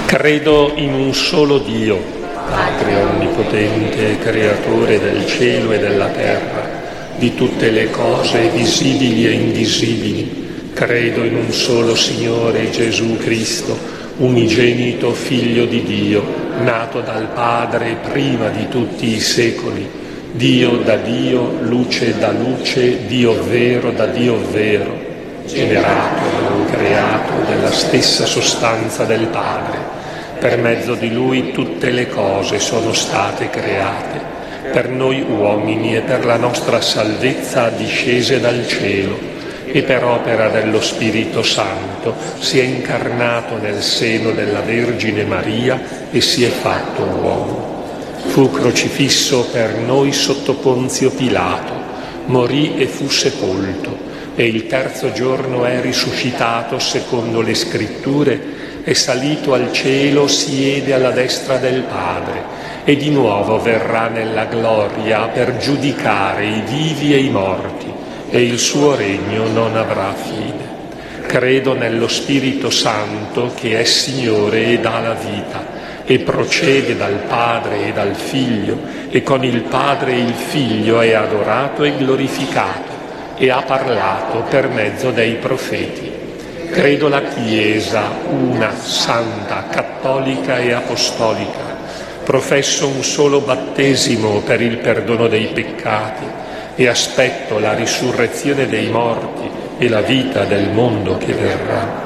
Credo in un solo Dio, Padre onnipotente, creatore del cielo e della terra, di tutte le cose visibili e invisibili. Credo in un solo Signore Gesù Cristo, unigenito Figlio di Dio, nato dal Padre prima di tutti i secoli, Dio da Dio, luce da luce, Dio vero da Dio vero, generato e non creato della stessa sostanza del Padre. Per mezzo di Lui tutte le cose sono state create, per noi uomini e per la nostra salvezza discese dal cielo, e per opera dello Spirito Santo si è incarnato nel seno della Vergine Maria e si è fatto uomo. Fu crocifisso per noi sotto Ponzio Pilato, morì e fu sepolto, e il terzo giorno è risuscitato secondo le Scritture, è salito al cielo, siede alla destra del Padre e di nuovo verrà nella gloria per giudicare i vivi e i morti, e il suo regno non avrà fine. Credo nello Spirito Santo che è Signore e dà la vita e procede dal Padre e dal Figlio, e con il Padre e il Figlio è adorato e glorificato e ha parlato per mezzo dei profeti. Credo la Chiesa, una, santa, cattolica e apostolica. Professo un solo battesimo per il perdono dei peccati e aspetto la risurrezione dei morti e la vita del mondo che verrà.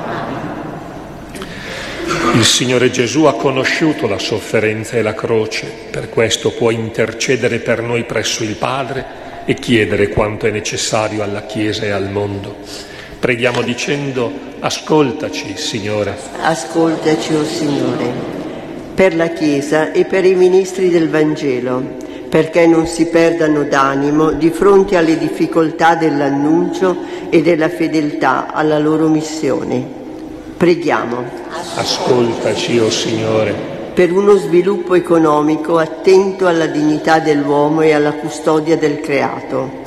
Il Signore Gesù ha conosciuto la sofferenza e la croce, per questo può intercedere per noi presso il Padre e chiedere quanto è necessario alla Chiesa e al mondo. Preghiamo dicendo: ascoltaci, Signore. Ascoltaci, o Signore, per la Chiesa e per i ministri del Vangelo, perché non si perdano d'animo di fronte alle difficoltà dell'annuncio e della fedeltà alla loro missione. Preghiamo. Ascoltaci, o Signore. Per uno sviluppo economico attento alla dignità dell'uomo e alla custodia del creato,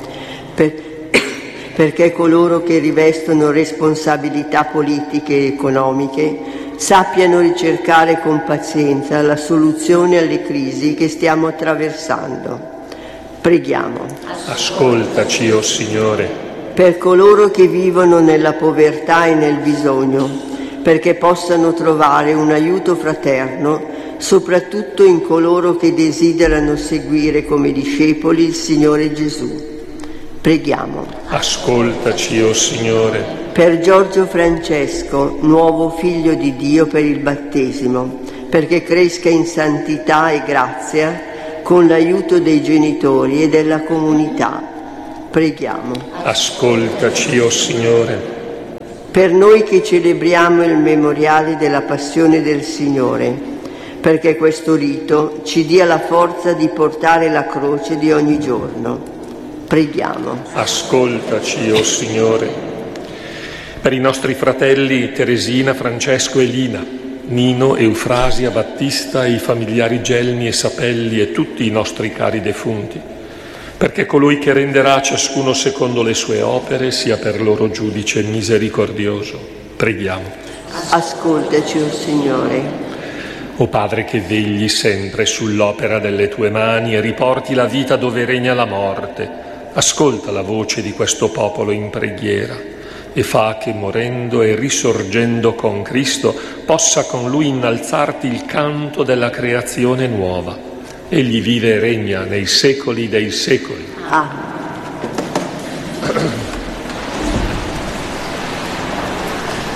perché coloro che rivestono responsabilità politiche e economiche sappiano ricercare con pazienza la soluzione alle crisi che stiamo attraversando. Preghiamo. Ascoltaci, o Signore. Per coloro che vivono nella povertà e nel bisogno, perché possano trovare un aiuto fraterno, soprattutto in coloro che desiderano seguire come discepoli il Signore Gesù. Preghiamo. Ascoltaci, o Signore. Per Giorgio Francesco, nuovo figlio di Dio per il battesimo, perché cresca in santità e grazia con l'aiuto dei genitori e della comunità. Preghiamo. Ascoltaci, o Signore. Per noi che celebriamo il memoriale della passione del Signore, perché questo rito ci dia la forza di portare la croce di ogni giorno. Preghiamo. Ascoltaci, o Signore. Per i nostri fratelli Teresina, Francesco e Lina, Nino, Eufrasia, Battista, i familiari Gelmi e Sapelli e tutti i nostri cari defunti, perché colui che renderà ciascuno secondo le sue opere sia per loro giudice misericordioso. Preghiamo. Ascoltaci, o Signore. O Padre che vegli sempre sull'opera delle tue mani e riporti la vita dove regna la morte, ascolta la voce di questo popolo in preghiera e fa che, morendo e risorgendo con Cristo, possa con Lui innalzarti il canto della creazione nuova. Egli vive e regna nei secoli dei secoli.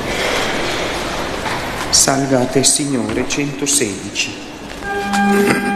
Salvate Signore 116.